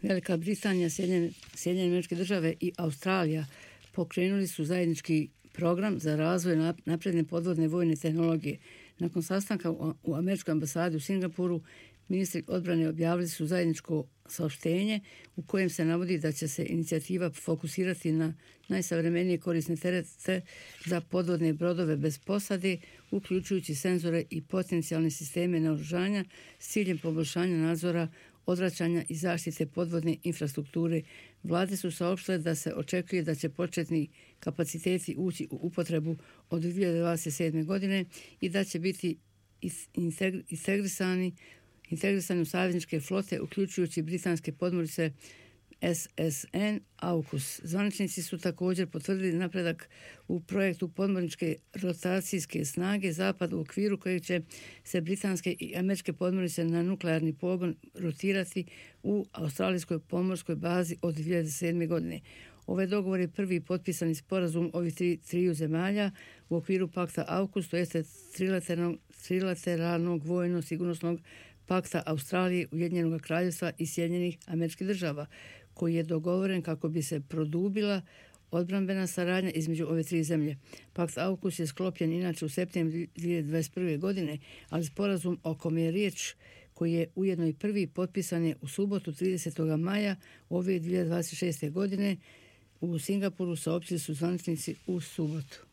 Velika Britanija, Sjedinjene Američke Države i Australija pokrenuli su zajednički program za razvoj napredne podvodne vojne tehnologije. Nakon sastanka u Američkoj ambasadi u Singapuru, ministri odbrane objavili su zajedničko saopštenje u kojem se navodi da će se inicijativa fokusirati na najsavremenije korisne terete za podvodne brodove bez posade, uključujući senzore i potencijalne sisteme naoružanja s ciljem poboljšanja nadzora, odvraćanja i zaštite podvodne infrastrukture. Vlade su saopštile da se očekuje da će početni kapaciteti ući u upotrebu od 2027. godine i da će biti integrisani u savezničke flote, uključujući britanske podmornice SSN AUKUS. Zvaničnici su također potvrdili napredak u projektu podmorničke rotacijske snage Zapad, u okviru kojeg će se britanske i američke podmornice na nuklearni pogon rotirati u australijskoj pomorskoj bazi od 2007. godine. Ovaj dogovor je prvi potpisani sporazum ovih triju zemalja u okviru pakta AUKUS, to jeste trilateralnog vojno-sigurnosnog pakta Australije, Ujedinjenog Kraljevstva i Sjedinjenih Američkih Država, koji je dogovoren kako bi se produbila odbrambena saradnja između ove tri zemlje. Pakt AUKUS je sklopljen inače u septembru 2021. godine, ali sporazum o kome je riječ, koji je ujedno i prvi, potpisan je u subotu 30. maja ove 2026. godine u Singapuru, saopštili su zvaničnici u subotu.